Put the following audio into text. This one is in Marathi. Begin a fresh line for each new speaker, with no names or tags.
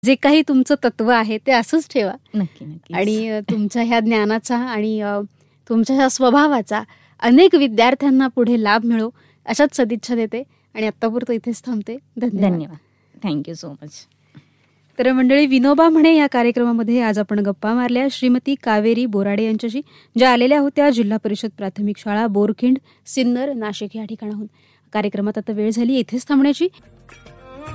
जे काही तुमचं तत्व आहे ते असंच ठेवा
नक्की नक्की.
आणि तुमच्या ह्या ज्ञानाचा आणि तुमच्या ह्या स्वभावाचा अनेक विद्यार्थ्यांना पुढे लाभ मिळो अशाच सदिच्छा देते आणि आत्तापुरतं इथेच थांबते. धन्यवाद.
धन्यवाद. Thank you so much.
तर मंडळी, विनोबा म्हणे या कार्यक्रमामध्ये आज आपण गप्पा मारल्या श्रीमती कावेरी बोराडे यांच्याशी, ज्या आलेल्या होत्या जिल्हा परिषद प्राथमिक शाळा बोरखिंड, सिन्नर, नाशिक या ठिकाणाहून. कार्यक्रमात आता वेळ झाली इथेच थांबण्याची.